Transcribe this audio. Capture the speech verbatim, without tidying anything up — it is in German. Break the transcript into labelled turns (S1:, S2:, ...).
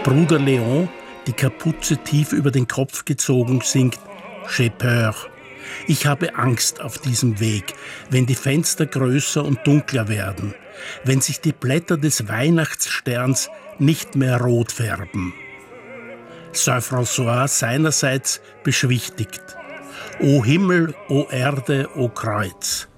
S1: Bruder Leon, die Kapuze tief über den Kopf gezogen, singt J'ai peur. Ich habe Angst auf diesem Weg, wenn die Fenster größer und dunkler werden, wenn sich die Blätter des Weihnachtssterns nicht mehr rot färben. Saint-François seinerseits beschwichtigt: O Himmel, o Erde, o Kreuz,